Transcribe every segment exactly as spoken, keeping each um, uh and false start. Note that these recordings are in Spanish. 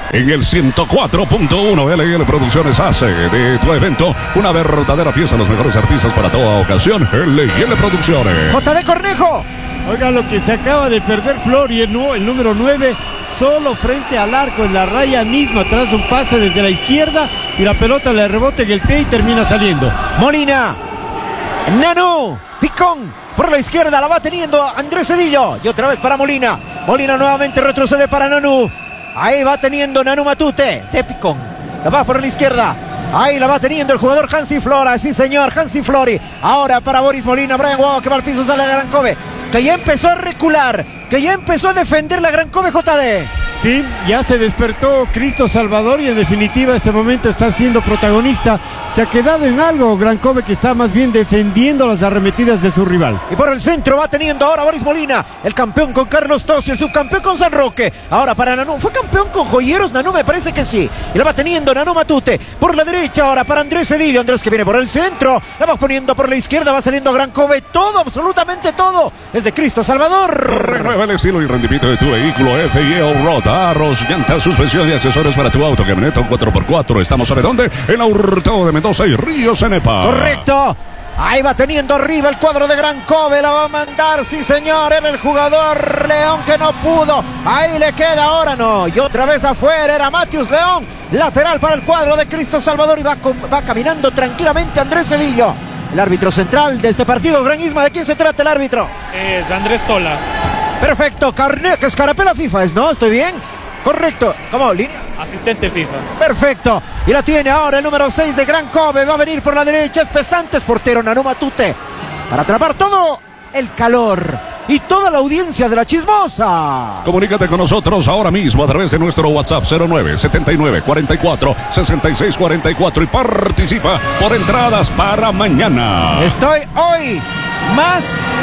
En el ciento cuatro punto uno L L Producciones hace de tu evento una verdadera fiesta. Los mejores artistas para toda ocasión. L L Producciones. J D Cornejo. Oiga lo que se acaba de perder Flori, ¿no? El número nueve, solo frente al arco, en la raya misma, tras un pase desde la izquierda y la pelota le rebota en el pie y termina saliendo. Molina. Nanu. Picón. Por la izquierda la va teniendo Andrés Cedillo. Y otra vez para Molina. Molina nuevamente retrocede para Nanu. Ahí va teniendo Nanu Matute de Picón. La va por la izquierda. Ahí la va teniendo el jugador Hansi Flora. Sí, señor, Hansi Flori. Ahora para Boris Molina. Brian Guagua que va al piso, sale a Gran Kobe. Que ya empezó a recular. Que ya empezó a defender la Gran Kobe, J D. Sí, ya se despertó Cristo Salvador y en definitiva este momento está siendo protagonista. Se ha quedado en algo Gran Kobe, que está más bien defendiendo las arremetidas de su rival. Y por el centro va teniendo ahora Boris Molina, el campeón con Carlos Tossi, el subcampeón con San Roque. Ahora para Nanu, ¿fue campeón con Joyeros Nanu? Me parece que sí. Y la va teniendo Nanu Matute por la derecha ahora para Andrés Cedillo. Andrés que viene por el centro, la va poniendo por la izquierda, va saliendo Gran Kobe. Todo, absolutamente todo es de Cristo Salvador. Renueva el estilo y rendimiento de tu vehículo. F I E All-Road. Arros, llantas, suspensión y accesorios para tu auto, camioneta, un cuatro por cuatro. Estamos, ¿sabe dónde? En la Hurtado de Mendoza y Ríos Cenepa. Correcto. Ahí va teniendo arriba el cuadro de Gran Kobe. La va a mandar, sí señor. Era el jugador León que no pudo. Ahí le queda, ahora no. Y otra vez afuera era Matius León. Lateral para el cuadro de Cristo Salvador. Y va, con, va caminando tranquilamente Andrés Cedillo. El árbitro central de este partido, Gran Isma. ¿De quién se trata el árbitro? Es Andrés Tola. Perfecto. Carnet, que escarapela FIFA es, ¿no? ¿Estoy bien? Correcto. ¿Cómo? ¿Línea? Asistente FIFA. Perfecto. Y la tiene ahora el número seis de Gran Kobe. Va a venir por la derecha. Es Pesantes, portero Nanu Matute. Para atrapar todo el calor y toda la audiencia de la chismosa. Comunícate con nosotros ahora mismo a través de nuestro WhatsApp cero nueve setenta y nueve cuarenta y cuatro sesenta y seis cuarenta y cuatro y participa por entradas para mañana. Estoy hoy más...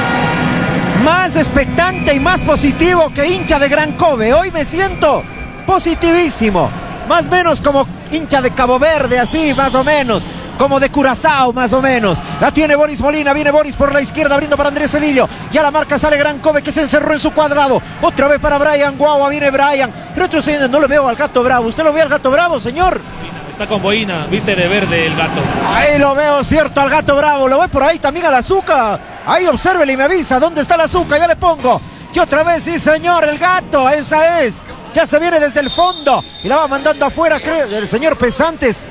más expectante y más positivo que hincha de Gran Kobe. Hoy me siento positivísimo. Más o menos como hincha de Cabo Verde, así más o menos. Como de Curazao, más o menos. La tiene Boris Molina, viene Boris por la izquierda, abriendo para Andrés Cedillo. Ya la marca, sale Gran Kobe que se encerró en su cuadrado. Otra vez para Brian Guagua, viene Brian. Retrocediendo, no le veo al Gato Bravo. ¿Usted lo ve al Gato Bravo, señor? Está con boina, viste de verde el gato. Ahí lo veo, cierto, al Gato Bravo. Lo ve por ahí también al Azúcar. Ahí obsérvele y me avisa dónde está el Azúcar. Ya le pongo. Y otra vez, sí señor, el Gato, esa es. Ya se viene desde el fondo y la va mandando afuera, creo, el señor Pesantes.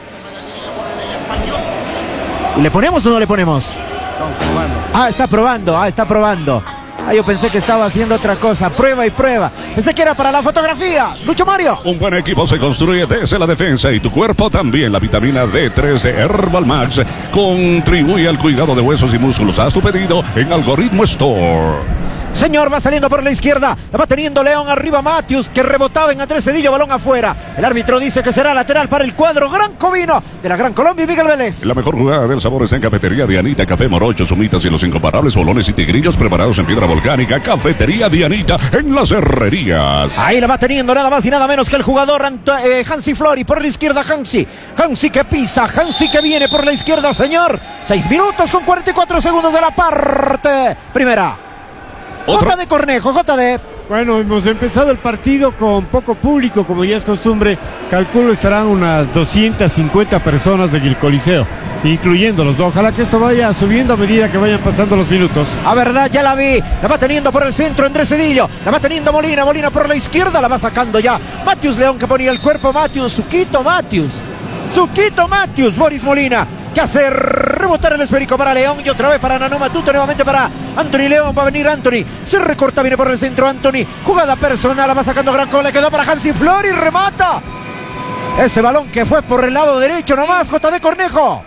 ¿Le ponemos o no le ponemos? Estamos probando. Ah, está probando, ah, está probando. Ah, yo pensé que estaba haciendo otra cosa. Prueba y prueba. Pensé que era para la fotografía. Lucho Mario. Un buen equipo se construye desde la defensa y tu cuerpo también. La vitamina D tres de Herbal Max contribuye al cuidado de huesos y músculos. Haz tu pedido en Algoritmo Store. Señor, va saliendo por la izquierda. La va teniendo León arriba. Matius, que rebotaba en Andrés Cedillo. Balón afuera. El árbitro dice que será lateral para el cuadro Gran Covino de la Gran Colombia y Miguel Vélez. La mejor jugada del sabor está en Cafetería Dianita. Café Morocho, sumitas y los incomparables bolones y tigrillos preparados en piedra volcánica. Cafetería Dianita en Las Herrerías. Ahí la va teniendo nada más y nada menos que el jugador Anto eh, Hansi Flori. Por la izquierda Hansi. Hansi que pisa. Hansi que viene por la izquierda, señor. Seis minutos con cuarenta y cuatro segundos de la parte primera. J D Cornejo, J D. Bueno, hemos empezado el partido con poco público, como ya es costumbre. Calculo estarán unas doscientas cincuenta personas en el Coliseo, incluyéndolos, ¿no? Ojalá que esto vaya subiendo a medida que vayan pasando los minutos. A verdad, ya la vi. La va teniendo por el centro Andrés Cedillo. La va teniendo Molina. Molina por la izquierda. La va sacando ya Matius León, que ponía el cuerpo. Matius, Suquito Matius. Suquito Matius, Boris Molina, que hace rebotar el esférico para León y otra vez para Nanu Matute, nuevamente para Anthony León. Va a venir Anthony, se recorta, viene por el centro Anthony, jugada personal, la va sacando Gran Kobe, le quedó para Hansi Flori y remata ese balón que fue por el lado derecho nomás. J D Cornejo.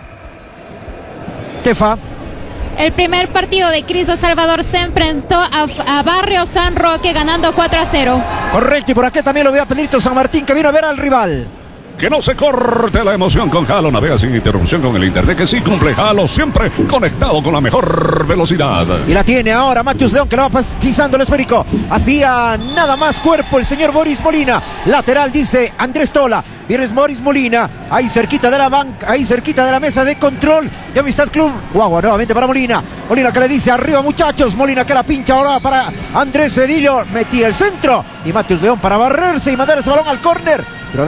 Tefa. El primer partido de Cristo Salvador se enfrentó a, a Barrio San Roque ganando cuatro a cero. Correcto, y por aquí también lo voy a Pedrito San Martín, que vino a ver al rival. Que no se corte la emoción con Halo. Navega sin interrupción con el internet que sí cumple. Halo siempre conectado con la mejor velocidad. Y la tiene ahora Matius León, que la va pisando el esférico. Hacía nada más cuerpo el señor Boris Molina. Lateral, dice Andrés Tola. Viene Boris Molina. Ahí cerquita de la banca. Ahí cerquita de la mesa de control de Amistad Club. Guagua nuevamente para Molina. Molina que le dice arriba, muchachos. Molina que la pincha ahora para Andrés Cedillo. Metía el centro. Y Matius León para barrerse y mandar ese balón al córner.